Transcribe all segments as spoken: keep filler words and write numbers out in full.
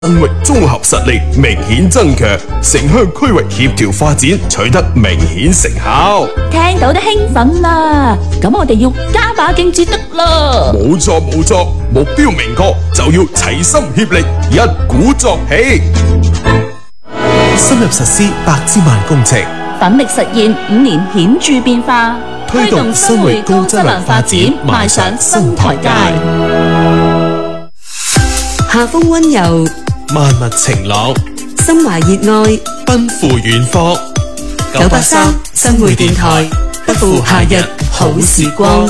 新域綜合實力明顯增強，城鄉區域協調發展取得明顯成效。 聽到都興奮啦，咁我哋要加把勁至得啦。 冇錯冇錯，目標明確就要齊心協力，一鼓作氣， 深入實施百之萬工程， 奮力實現五年顯著變化， 推動新域高質量發展邁上新台階。 夏風溫柔， 萬物晴朗， 心懷熱愛， 奔赴遠方。 九八三新會電台，不負夏日好時光。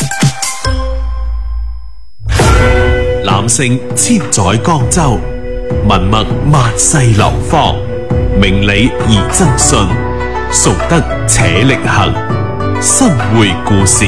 男性千載江州，文墨萬世流芳。明理而爭信，崇德且力行。新會故事，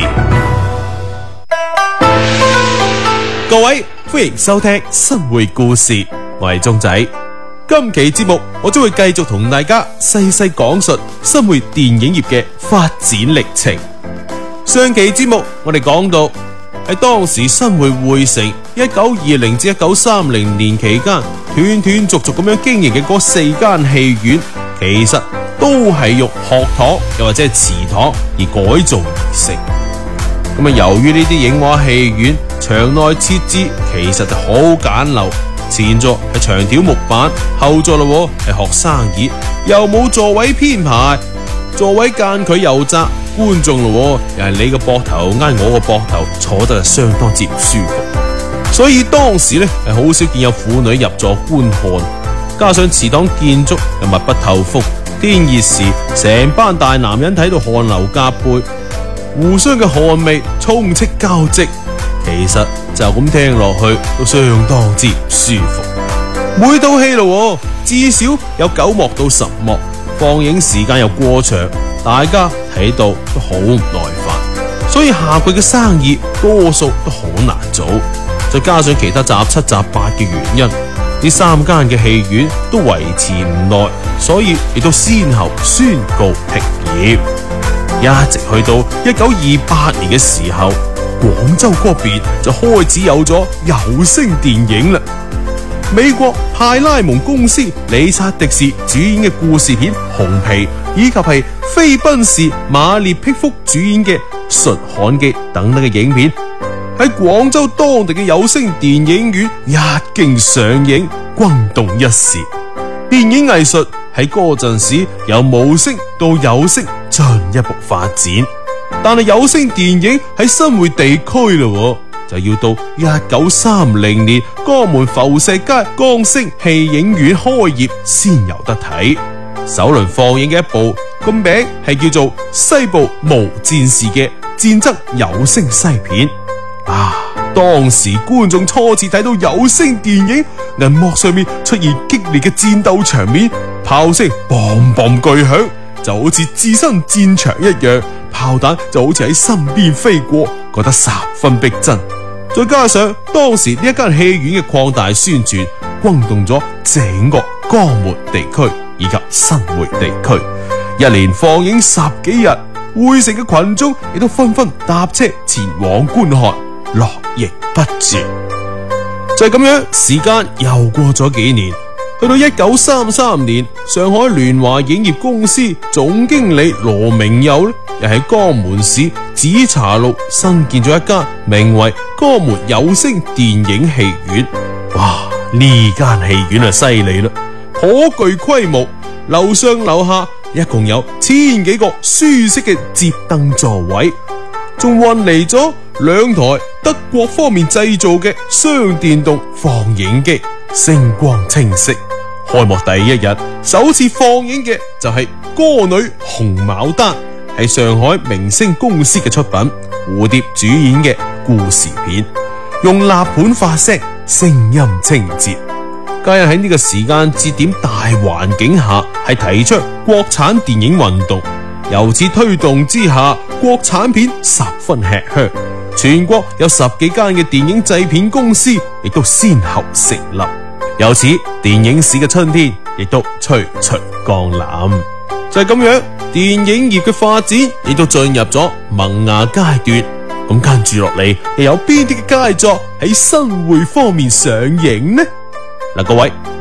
各位歡迎收聽新會故事，我係鐘仔。今期節目我將會繼續同大家細細講述新會電影業嘅發展歷程。上期節目我哋講到喺當時新會匯城一九二零至一九三零年期間斷斷續續咁樣經營嘅嗰四間戲院，其實都係用學堂又或者係祠堂而改造而成。咁啊，由於呢啲影畫戲院場內設置其實就好簡陋，前座係長條木板，後座咯係學生椅，又冇座位編排，座位間距又窄，觀眾咯又係你個膊頭挨我個膊頭，坐得係相當之唔舒服。所以當時咧係好少見有婦女入座觀看，加上祠堂建築又密不透風，天熱時成班大男人睇到汗流浹背，互相嘅汗味充斥交織，其實就咁聽落去都相當之唔舒服。每套戲咯至少有九幕到十幕，放映時間又過長，大家睇到都好唔耐煩，所以下季嘅生意多數都好難做。再加上其他雜七雜八嘅原因，呢三間嘅戲院都維持唔耐，所以亦都先後宣告停業。一直去到一九二八年嘅時候，廣州嗰邊就開始有咗有聲電影啦。美國派拉蒙公司理察迪士主演嘅故事片《紅皮》，以及係菲賓士馬列辟福主演嘅《述罕記》等等嘅影片，喺廣州當地嘅有聲電影院一經上映，轟動一時。電影藝術喺嗰陣時由無聲到有聲進一步發展，但係有聲電影喺新會地區咯，就要到一九三零年江門浮石街江星戲影院開業先有得睇。首輪放映嘅一部個名係叫做《西部無戰事》嘅戰爭有聲西片。啊！當時觀眾初次睇到有聲電影，銀幕上面出現激烈嘅戰鬥場面，炮聲砰砰巨響，就好似置身戰場一樣，炮彈就好似喺身邊飛過，覺得十分逼真。再加上當時呢一間戲院嘅擴大宣傳，轟動咗整個江門地區以及新會地區，一連放映十幾日，匯城嘅群眾亦都紛紛搭車前往觀看，絡繹不絕。就係咁樣，時間又過咗幾年，去到一九三三年，上海聯華影業公司總經理羅明佑咧，又喺江門市紫茶路新建咗一間名為江門有聲電影戲院。哇！呢間戲院啊犀利啦，頗具規模，樓上樓下一共有千幾個舒適嘅摺凳座位，仲運嚟咗兩台德國方面製造嘅雙電動放映機，聲光清晰。開幕第一日首次放映嘅就係歌女紅牡丹，係上海明星公司嘅出品，蝴蝶主演嘅故事片，用立盤發聲，聲音清澈。加入喺呢個時間節點大環境下，係提出國產電影運動，由此推動之下，國產片十分吃香。全國有十幾間嘅電影製片公司亦都先後成立，由此電影史嘅春天亦都徐徐降臨。就係咁樣，電影業嘅發展亦都進入咗萌芽階段。咁跟住落嚟，又有邊啲嘅佳作喺新會方面上映呢？ 嗱，各位。